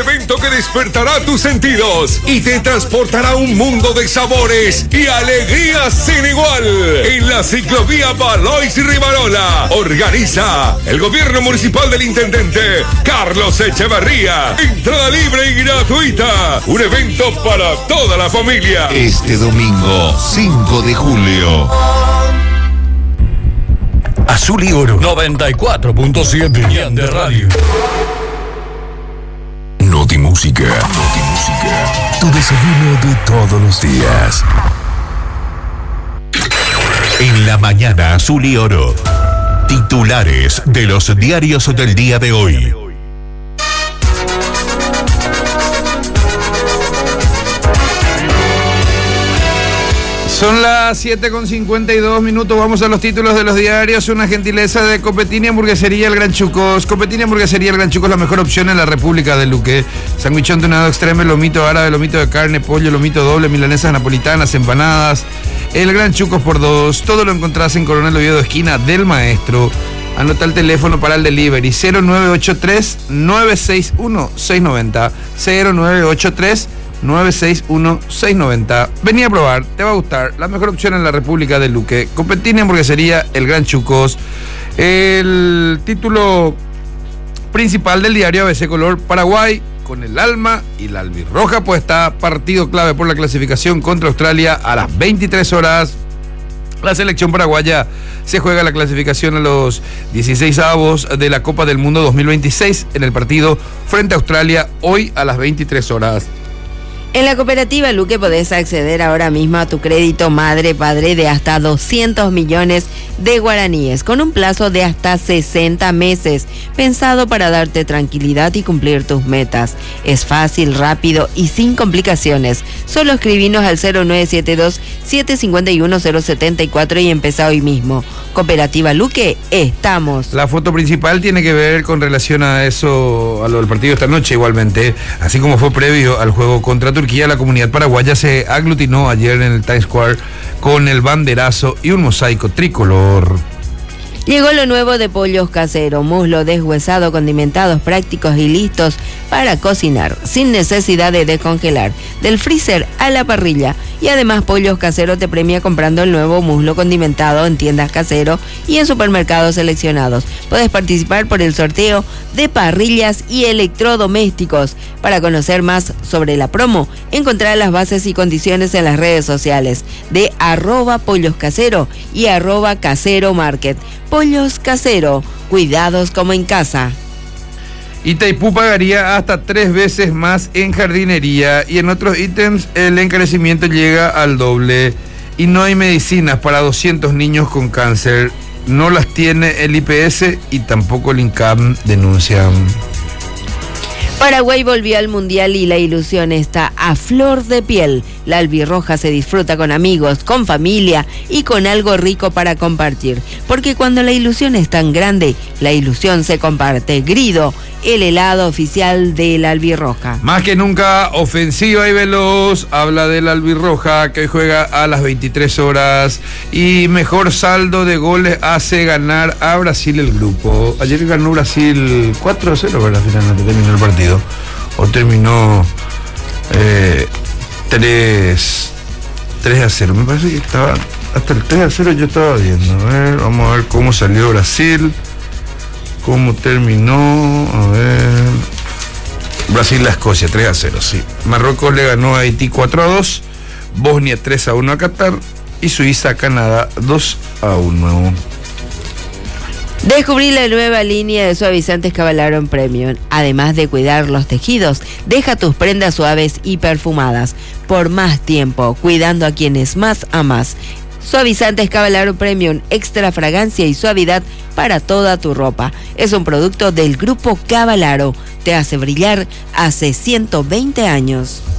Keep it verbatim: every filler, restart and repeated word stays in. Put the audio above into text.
evento que despertará tus sentidos y te transportará a un mundo de sabores y alegrías sin igual. En la ciclovía Valois y Rivarola organiza el gobierno municipal del intendente Carlos Echeverría. Entrada libre y gratuita. Un evento para toda la familia. Este domingo, cinco de julio. Azul y Oro noventa y cuatro punto siete de radio. Notimúsica. Notimúsica. Tu desayuno de todos los días. En la mañana, Azul y Oro. Titulares de los diarios del día de hoy. Son las siete con cincuenta y dos minutos, vamos a los títulos de los diarios. Una gentileza de Copetini Hamburguesería El Gran Chucos. Copetini Hamburguesería El Gran Chucos, la mejor opción en la República de Luque. Sandwichón tunado extremo, lomito árabe, lomito de carne, pollo, lomito doble, milanesas napolitanas, empanadas. El Gran Chucos por dos. Todo lo encontrás en Coronel Oviedo, esquina del Maestro. Anota el teléfono para el delivery: cero nueve ocho tres, nueve seis uno, seis nueve cero. cero nueve ocho tres, nueve seis uno, seis nueve cero. Vení a probar, te va a gustar. La mejor opción en la República de Luque. Copetini Hamburguesería El Gran Chucos. El título principal del diario A B C Color: Paraguay con el alma y la albirroja puesta. Partido clave por la clasificación contra Australia a las veintitrés horas. La selección paraguaya se juega la clasificación a los dieciséis avos de la Copa del Mundo dos mil veintiséis en el partido frente a Australia hoy a las veintitrés horas. En la cooperativa Luque podés acceder ahora mismo a tu crédito madre-padre de hasta doscientos millones de guaraníes, con un plazo de hasta sesenta meses, pensado para darte tranquilidad y cumplir tus metas. Es fácil, rápido y sin complicaciones. Solo escribinos al cero nueve siete dos, siete cinco uno, cero siete cuatro y empezá hoy mismo. Cooperativa Luque, estamos. La foto principal tiene que ver con relación a eso, a lo del partido esta noche igualmente, así como fue previo al juego contra Turquía. La comunidad paraguaya se aglutinó ayer en el Times Square con el banderazo y un mosaico tricolor. Llegó lo nuevo de Pollos Casero, muslo deshuesado, condimentados, prácticos y listos para cocinar, sin necesidad de descongelar, del freezer a la parrilla. Y además Pollos Casero te premia comprando el nuevo muslo condimentado en tiendas Casero y en supermercados seleccionados. Puedes participar por el sorteo de parrillas y electrodomésticos. Para conocer más sobre la promo, encontrar las bases y condiciones en las redes sociales de arroba Pollos Casero y arroba Casero Market. Pollos Casero, cuidados como en casa. Itaipú pagaría hasta tres veces más en jardinería y en otros ítems el encarecimiento llega al doble. Y no hay medicinas para doscientos niños con cáncer. No las tiene el I P S y tampoco el INCAM, denuncian. Paraguay volvió al Mundial y la ilusión está a flor de piel. La albirroja se disfruta con amigos, con familia y con algo rico para compartir. Porque cuando la ilusión es tan grande, la ilusión se comparte. Grido, el helado oficial de la albirroja. Más que nunca ofensiva y veloz, habla de la albirroja que hoy juega a las veintitrés horas y mejor saldo de goles hace ganar a Brasil el grupo. Ayer ganó Brasil cuatro a cero, ¿verdad? Finalmente terminó el partido. O terminó eh, tres a cero. Me parece que estaba hasta el tres a cero yo estaba viendo. A ver, vamos a ver cómo salió Brasil. ¿Cómo terminó? A ver. Brasil a Escocia, tres a cero, sí. Marruecos le ganó a Haití cuatro a dos. Bosnia tres a uno a Qatar. Y Suiza a Canadá dos a uno. Descubrí la nueva línea de suavizantes Cavalaron Premium. Además de cuidar los tejidos, deja tus prendas suaves y perfumadas por más tiempo, cuidando a quienes más amas. Suavizantes Cavalaron Premium, extra fragancia y suavidad para toda tu ropa. Es un producto del Grupo Cavalaro. Te hace brillar hace ciento veinte años.